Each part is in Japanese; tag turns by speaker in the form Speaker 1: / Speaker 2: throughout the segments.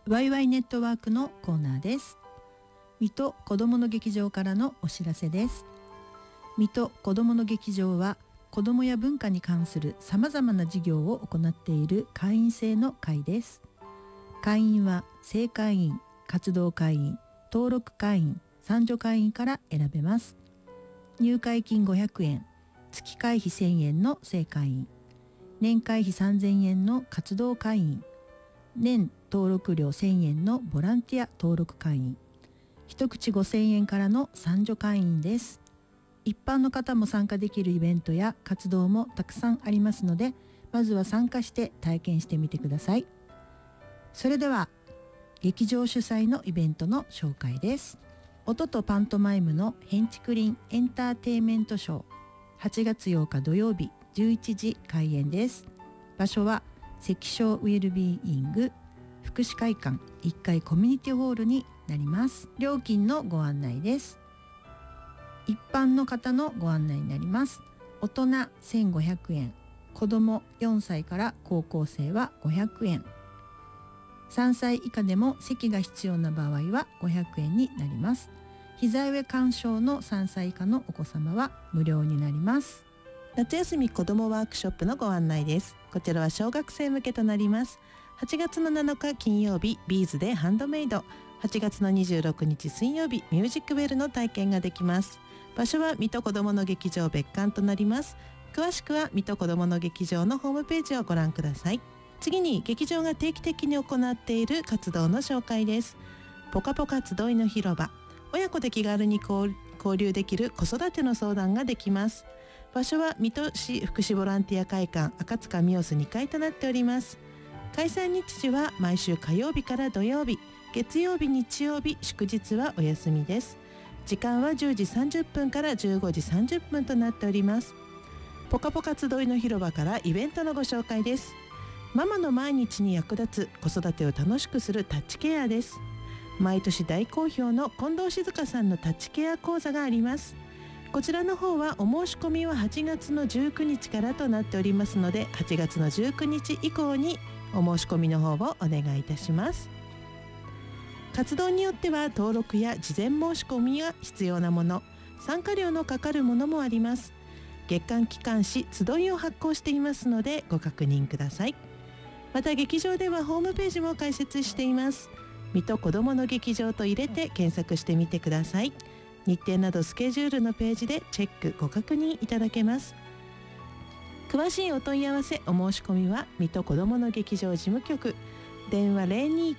Speaker 1: ワイワイネットワークのコーナーです。水戸こどもの劇場からのお知らせです。水戸こどもの劇場は子どもや文化に関するさまざまな事業を行っている会員制の会です。会員は正会員、活動会員、登録会員、参助会員から選べます。入会金500円、月会費1000円の正会員、年会費3000円の活動会員、年登録料1000円のボランティア登録会員、一口5000円からの参助会員です。一般の方も参加できるイベントや活動もたくさんありますので、まずは参加して体験してみてください。それでは劇場主催のイベントの紹介です。音とパントマイムのヘンチクリンエンターテイメントショー、8月8日土曜日11時開演です。場所は関所ウェルビーイング福祉会館1階コミュニティホールになります。料金のご案内です。一般の方のご案内になります。大人1500円、子ども4歳から高校生は500円、3歳以下でも席が必要な場合は500円になります。膝上鑑賞の3歳以下のお子様は無料になります。
Speaker 2: 夏休み子どもワークショップのご案内です。こちらは小学生向けとなります。8月の7日金曜日ビーズでハンドメイド、8月の26日水曜日ミュージックベルの体験ができます。場所は水戸こどもの劇場別館となります。詳しくは水戸こどもの劇場のホームページをご覧ください。次に劇場が定期的に行っている活動の紹介です。ぽかぽか集いの広場、親子で気軽に交流できる子育ての相談ができます。場所は水戸市福祉ボランティア会館赤塚ミオス2階となっております。開催日時は毎週火曜日から土曜日、月曜日日曜日祝日はお休みです。時間は10時30分から15時30分となっております。ぽかぽか集いの広場からイベントのご紹介です。ママの毎日に役立つ子育てを楽しくするタッチケアです。毎年大好評の近藤静香さんのタッチケア講座があります。こちらの方はお申し込みは8月の19日からとなっておりますので、8月の19日以降にお申し込みの方をお願いいたします。活動によっては登録や事前申し込みが必要なもの、参加料のかかるものもあります。月間機関誌集いを発行していますのでご確認ください。また劇場ではホームページも開設しています。水戸こどもの劇場と入れて検索してみてください。日程などスケジュールのページでチェックご確認いただけます。詳しいお問い合わせお申し込みは水戸こどもの劇場事務局、電話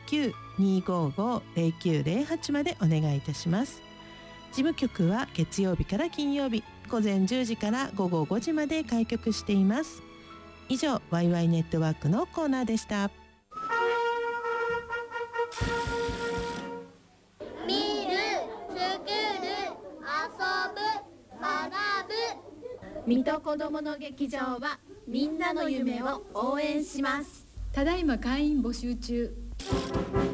Speaker 2: 029-255-0908 までお願いいたします。事務局は月曜日から金曜日午前10時から午後5時まで開局しています。以上、ワイワイネットワークのコーナーでした。
Speaker 3: 見る、作る、遊ぶ、学ぶ。
Speaker 4: 水戸こどもの劇場はみんなの夢を応援します。
Speaker 5: ただいま会員募集中。